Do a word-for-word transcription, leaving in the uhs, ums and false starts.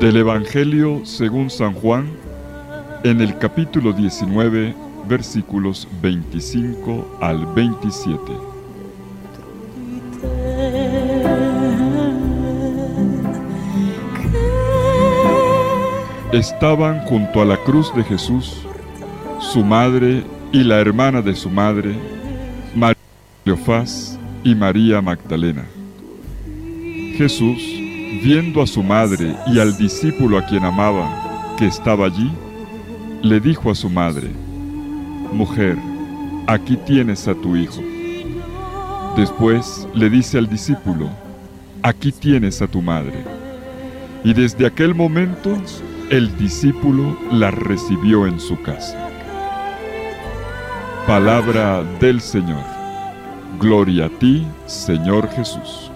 Del Evangelio según San Juan, en el capítulo diecinueve, versículos veinticinco al veintisiete. Estaban junto a la cruz de Jesús su madre y la hermana de su madre, María Cleofás y María Magdalena. Jesús, viendo a su madre y al discípulo a quien amaba, que estaba allí, le dijo a su madre: «Mujer, aquí tienes a tu hijo». Después le dice al discípulo: «Aquí tienes a tu madre». Y desde aquel momento, el discípulo la recibió en su casa. Palabra del Señor. Gloria a ti, Señor Jesús.